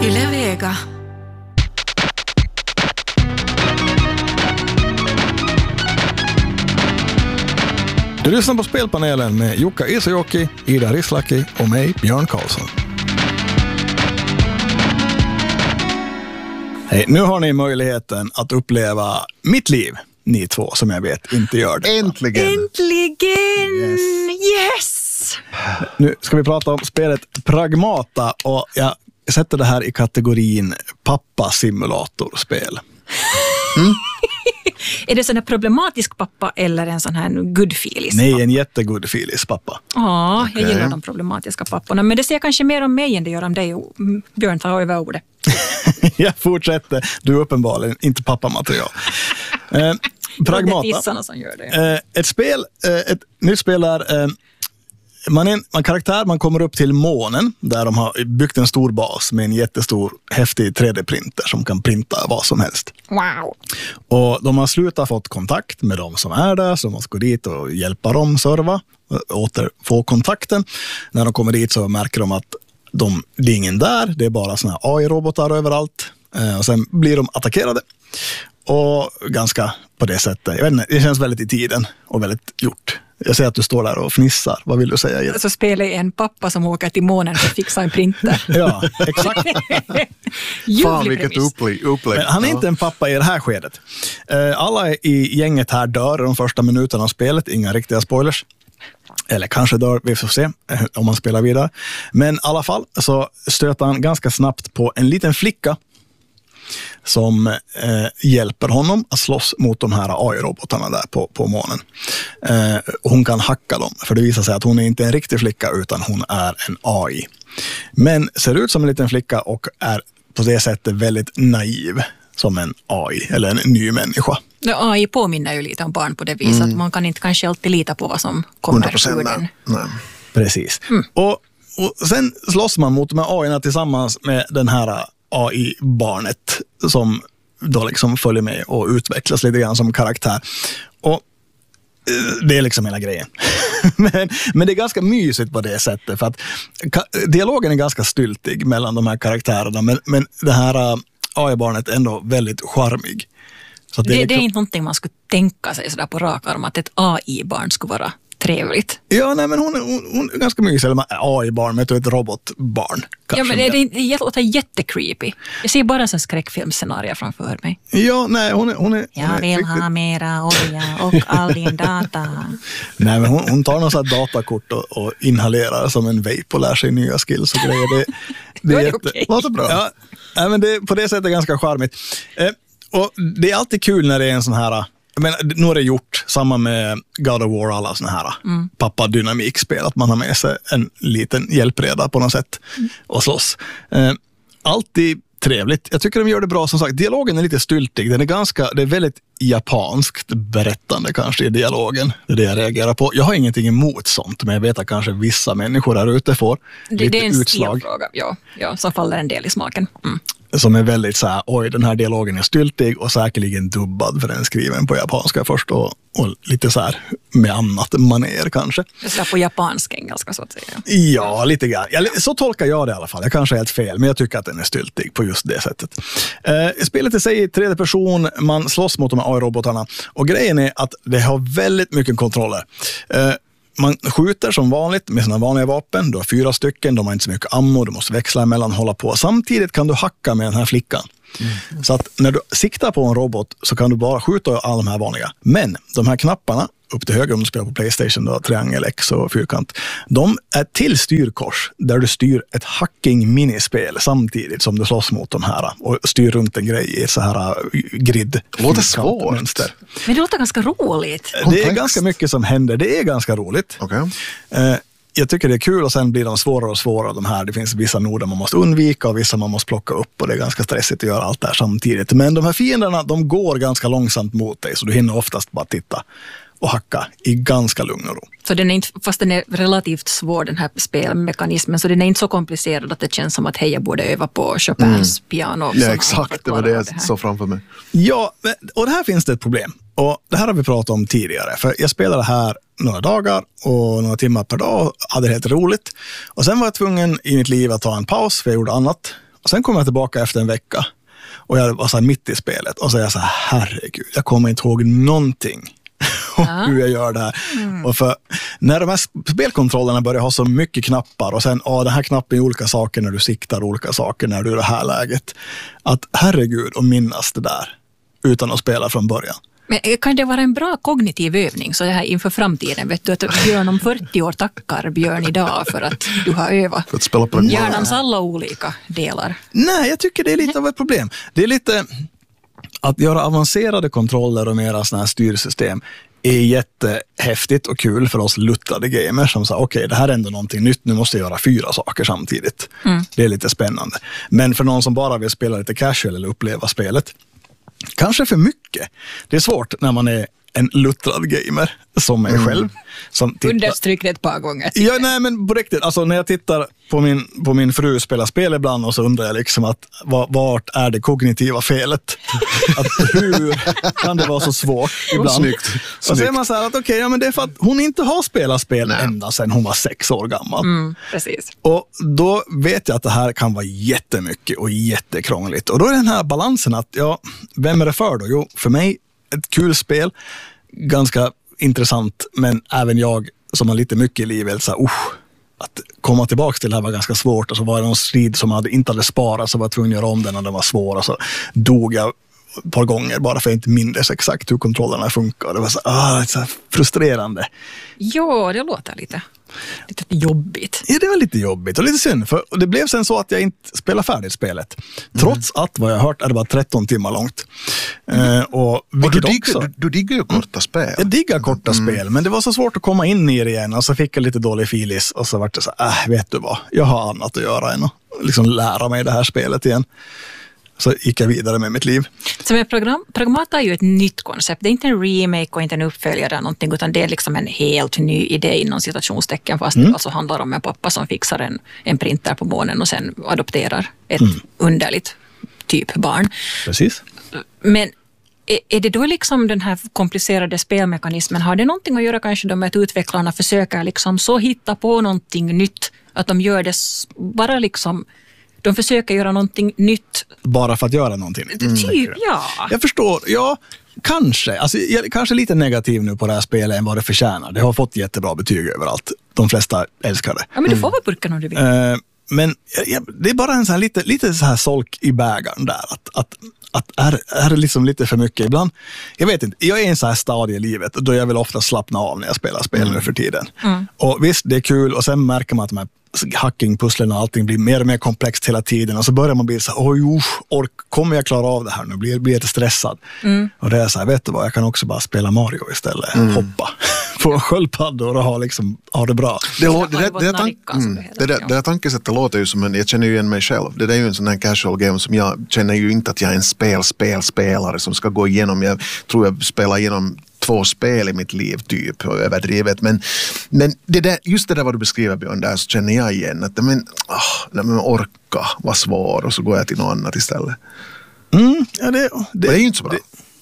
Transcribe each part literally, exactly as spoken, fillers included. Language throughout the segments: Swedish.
Yle Vega. Du lyssnar på Spelpanelen med Jukka Isojoki, Ida Rislaki och mig, Björn Karlsson. Hej, nu har ni möjligheten att uppleva mitt liv, ni två som jag vet inte gör det. Äntligen! Äntligen! Yes! yes! Nu ska vi prata om spelet Pragmata och jag sätter det här i kategorin pappa-simulatorspel. Mm. Är det sån här problematisk pappa eller en sån här goodfilis? Nej, en jättegoodfilis pappa. Ja, jag Okay. gillar de problematiska papporna. Men det ser kanske mer om mig än det gör om dig. Björn, tar över ordet. Jag fortsätter. Du är uppenbarligen inte pappamaterial. eh, Pragmata. Det är tissarna som gör det. Eh, ett spel, eh, ett nytt spelar... Eh, Man är en man karaktär, man kommer upp till månen där de har byggt en stor bas med en jättestor häftig tre D-printer som kan printa vad som helst. Wow. Och de har slutat fått kontakt med de som är där, så de måste gå dit och hjälpa dem serva, återfå kontakten. När de kommer dit så märker de att de, det är ingen där, det är bara såna här A I-robotar överallt. Och sen blir de attackerade. Och ganska på det sättet, jag vet inte, det känns väldigt i tiden och väldigt gjort. Jag ser att du står där och fnissar. Vad vill du säga? Så spelar jag en pappa som åker till månen för att fixa en printer. Ja, exakt. Fan, vilket upplägg. Men han är inte en pappa i det här skedet. Alla i gänget här dör de första minuterna av spelet. Inga riktiga spoilers. Eller kanske dör, vi får se om man spelar vidare. Men i alla fall så stöter han ganska snabbt på en liten flicka som eh, hjälper honom att slåss mot de här A I-robotarna där på, på månen. Eh, hon kan hacka dem, för det visar sig att hon är inte en riktig flicka utan hon är en A I. Men ser ut som en liten flicka och är på det sättet väldigt naiv som en A I, eller en ny människa. A I påminner ju lite om barn på det viset mm. att man kan inte kanske alltid lita på vad som kommer ur den. Nej. Precis. Mm. Och, och sen slåss man mot de här A I-erna tillsammans med den här A I-barnet som då liksom följer med och utvecklas lite grann som karaktär. Och det är liksom hela grejen. men, men det är ganska mysigt på det sättet för att ka- dialogen är ganska styltig mellan de här karaktärerna, men, men det här uh, A I-barnet är ändå väldigt charmig. Så det, det, är liksom... liksom... det är inte någonting man skulle tänka sig sådär på rak arm att ett A I-barn skulle vara trevligt. Ja, nej, men hon, hon, hon är ganska mysig. Eller A I-barn med ett robotbarn. Ja, men det, det, det låter jättecreepy. Jag ser bara en skräckfilmscenario framför mig. Ja, nej, hon är... Hon är jag hon är vill riktigt... ha mera olja och all din data. Nej, men hon, hon tar någon sån här datakort och, och inhalerar som en vape och lär sig nya skills och grejer. Det, det är jätte... okay. Låter bra. Ja, nej, men det, på det sättet är ganska charmigt. Eh, och det är alltid kul när det är en sån här... Men nu är det gjort, samma med God of War, alla såna här mm. pappa-dynamikspel, att man har med sig en liten hjälpreda på något sätt mm. och slåss. Eh, alltid trevligt. Jag tycker de gör det bra, som sagt. Dialogen är lite styltig. Den är ganska, det är väldigt japanskt berättande kanske i dialogen. Det är det jag reagerar på. Jag har ingenting emot sånt, men jag vet att kanske vissa människor där ute får det, lite det är en utslag. stilfråga, ja, ja, som faller en del i smaken. Mm. Som är väldigt så här, oj, den här dialogen är styltig och säkerligen dubbad för den är skriven på japanska först och, och lite så här med annat maner kanske. Det är på japansk engelska så att säga. Ja, lite grann. Så tolkar jag det i alla fall. Jag kanske är helt fel, men jag tycker att den är styltig på just det sättet. Eh, spelet i sig är tredje person, man slåss mot de här A I-robotarna och grejen är att det har väldigt mycket kontroller. Eh, Man skjuter som vanligt med sina vanliga vapen. Du har fyra stycken, de har inte så mycket ammo, du måste växla emellan, hålla på. Samtidigt kan du hacka med den här flickan. Mm. Så att när du siktar på en robot så kan du bara skjuta alla de här vanliga. Men de här knapparna, upp till höger om du spelar på PlayStation, då, triangel, X och fyrkant, de är till styrkors där du styr ett hacking-minispel samtidigt som du slåss mot de här och styr runt en grej i så här grid. Det låter svårt. Mönster. Men det låter ganska roligt. Det är ganska mycket som händer. Det är ganska roligt. Okay. Eh, jag tycker det är kul och sen blir de svårare och svårare de här. Det finns vissa noder man måste undvika och vissa man måste plocka upp och det är ganska stressigt att göra allt det här samtidigt. Men de här fienderna, de går ganska långsamt mot dig så du hinner oftast bara titta och hacka i ganska lugn och ro. Så den är inte, fast den är relativt svår den här spelmekanismen, så den är inte så komplicerad att det känns som att hej, jag borde öva på Chopins mm. piano. Ja, exakt, det var det jag det såg framför mig. Ja, och det här finns det ett problem. Och det här har vi pratat om tidigare. För jag spelade här några dagar och några timmar per dag och hade det helt roligt. Och sen var jag tvungen i mitt liv att ta en paus för jag gjorde annat. Och sen kom jag tillbaka efter en vecka och jag var så här mitt i spelet och så är jag så här, herregud, jag kommer inte ihåg någonting. Ja. Hur jag gör det här. Mm. Och för när de här spelkontrollerna börjar ha så mycket knappar och sen, ja, den här knappen är olika saker när du siktar, olika saker när du är i det här läget. Att herregud, och minnas det där utan att spela från början. Men kan det vara en bra kognitiv övning så här inför framtiden? Vet du att Björn om fyrtio år tackar Björn idag för att du har övat? För att spela på hjärnans alla olika delar. Nej, jag tycker det är lite av ett problem. Det är lite att göra avancerade kontroller och mera sådana här styrsystem är jättehäftigt och kul för oss luttade gamers som säger okej, okay, det här är ändå någonting nytt, nu måste jag göra fyra saker samtidigt. Mm. Det är lite spännande. Men för någon som bara vill spela lite casual eller uppleva spelet, kanske för mycket. Det är svårt när man är en luttrad gamer som mig själv. Mm. Som tittar... Understryk det ett par gånger. Ja, nej, men på riktigt. Alltså, när jag tittar på min, på min fru spela spel ibland och så undrar jag liksom att vart är det kognitiva felet? Att hur kan det vara så svårt ibland? Snyggt. Snyggt. Och så är man så här att okej, okay, ja, men det är för att hon inte har spelat spel nej. ända sedan hon var sex år gammal. Mm, precis. Och då vet jag att det här kan vara jättemycket och jättekrångligt. Och då är den här balansen att, ja, vem är det för då? Jo, för mig ett kul spel, ganska intressant, men även jag som har lite mycket i livet så här, uh, att komma tillbaka till det här var ganska svårt och så var det någon strid som hade, inte hade sparat så var jag tvungen att göra om den och den var svår och så dog jag ett par gånger bara för att jag inte minns exakt hur kontrollerna funkar. Det var så, ah, så här frustrerande. Ja, det låter lite, lite jobbigt. Ja, det var lite jobbigt och lite synd. För det blev sen så att jag inte spelade färdigt spelet. Trots mm. att vad jag hört är det bara tretton timmar långt. Mm. Uh, och och du, digger, också, du, du diggar ju korta spel. Jag diggar korta mm. spel, men det var så svårt att komma in i det igen. Och så fick jag lite dålig filis och så var det så äh, vet du vad, jag har annat att göra än att liksom lära mig det här spelet igen. Så gick jag vidare med mitt liv. Så med program, Pragmata är ju ett nytt koncept. Det är inte en remake och inte en uppföljare eller någonting, utan det är liksom en helt ny idé inom citationstecken, fast mm. det alltså handlar om en pappa som fixar en, en printer på månen och sen adopterar ett mm. underligt typ barn. Precis. Men är, är det då liksom den här komplicerade spelmekanismen, har det någonting att göra kanske med att utvecklarna försöker liksom så hitta på någonting nytt att de gör det bara liksom de försöker göra någonting nytt. Bara för att göra någonting. Mm. Typ, ja. Jag förstår, ja, kanske. Alltså, jag är kanske lite negativ nu på det här spelet än vad det förtjänar. Det har fått jättebra betyg överallt. De flesta älskar det. Ja, men du får väl burken om du vill. Uh, men ja, det är bara en sån här lite, lite så här solk i bägaren där. Att, att, att är, är det liksom lite för mycket ibland. Jag vet inte, jag är i en sån här stadie i livet och då jag vill ofta slappna av när jag spelar spel mm. nu för tiden. Mm. Och visst, det är kul och sen märker man att de här hacking-pusslen och allting blir mer och mer komplext hela tiden och så börjar man bli så här, oj, ork, kommer jag klara av det här nu? Blir, blir jag stressad? Mm. Och det är så här, vet du vad, jag kan också bara spela Mario istället. Mm. Hoppa på sköldpaddor och ha, liksom, ha det bra. Det, det, det, det, det, mm, det, det, det tankesättet låter ju som en, jag känner ju igen mig själv. Det är ju en sån här casual game som jag känner ju inte att jag är en spel, spel, spelare som ska gå igenom. Jag tror jag spelar igenom två spel i mitt liv typ överdrivet, men, men det där, just det där vad du beskriver Björn där så känner jag igen att men, oh, men orka var svår och så går jag till något annat istället. Mm, ja, det, det, det är ju inte så bra. Det,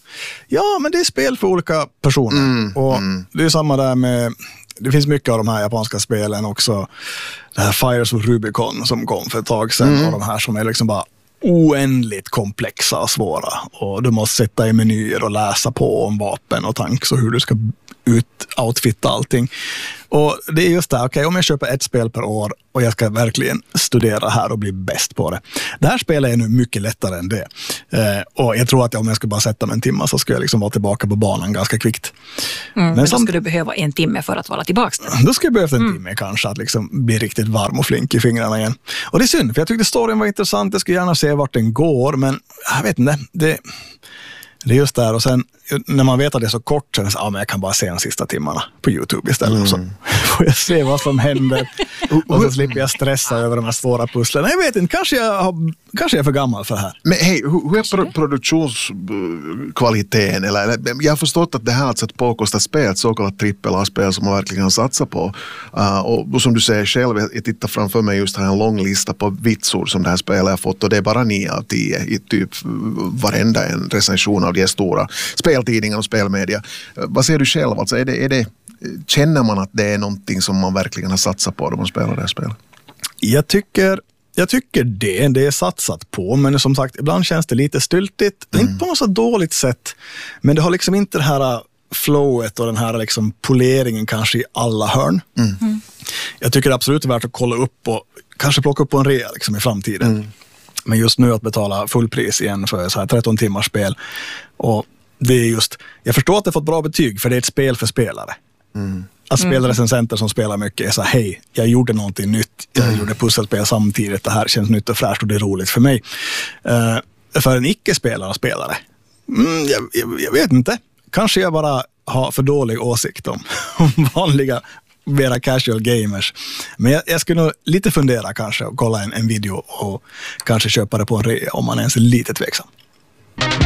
ja, men det är spel för olika personer mm, och mm. det är samma där med, det finns mycket av de här japanska spelen också, det här Fires of Rubicon som kom för ett tag sedan mm. och de här som är liksom bara oändligt komplexa och svåra och du måste sätta i menyer och läsa på om vapen och tanks och hur du ska ut outfitta allting. Och det är just det, okej, okay, om jag köper ett spel per år och jag ska verkligen studera här och bli bäst på det. Det här spelet är nu mycket lättare än det. Eh, och jag tror att om jag skulle bara sätta mig en timme så skulle jag liksom vara tillbaka på banan ganska kvickt. Mm, men då skulle du behöva en timme för att vara tillbaka. Då skulle jag behöva en mm. timme kanske att liksom bli riktigt varm och flink i fingrarna igen. Och det är synd, för jag tyckte storyn var intressant. Jag skulle gärna se vart den går, men jag vet inte, det... Det är just där och sen när man vet att det är så kort så är det så, ja, men jag kan bara se de sista timmarna på YouTube istället mm. och så får jag se vad som händer och så slipper jag stressa över de här svåra pusslen. Jag vet inte, kanske jag, har, kanske jag är för gammal för det här. Men hej, hur, hur är pro- produktionskvaliteten? Eller, jag har förstått att det här är alltså ett påkostat spel, ett så kallat trippel-A-spel som man verkligen har satsat på. Uh, och, och som du säger själv, jag tittar framför mig just här en lång lista på vitsord som det här spelet har fått och det är bara nio av tio i typ varenda en recension av de stora speltidningarna och spelmedia. Vad säger du själv? Alltså är det, är det, känner man att det är någonting som man verkligen har satsat på när man spelar det här spelet? Jag tycker, jag tycker det, det är satsat på, men som sagt, ibland känns det lite styltigt. Mm. Inte på något så dåligt sätt, men det har liksom inte det här flowet och den här liksom poleringen kanske i alla hörn. Mm. Mm. Jag tycker det är absolut värt att kolla upp och kanske plocka upp på en rea liksom i framtiden. Mm. Men just nu att betala fullpris igen för så här tretton timmars spel. Och det är just, jag förstår att det fått bra betyg för det är ett spel för spelare. Mm. Att spelrecensenter som spelar mycket är så här, hej, jag gjorde någonting nytt. Jag mm. gjorde pusselspel samtidigt. Det här känns nytt och fräscht och det är roligt för mig. Uh, för en icke-spelare och spelare, mm, jag, jag, jag vet inte. Kanske jag bara har för dålig åsikt om, om vanliga, mera casual gamers. Men jag, jag skulle nog lite fundera kanske och kolla en, en video och kanske köpa det på en rea om man ens är lite tveksam.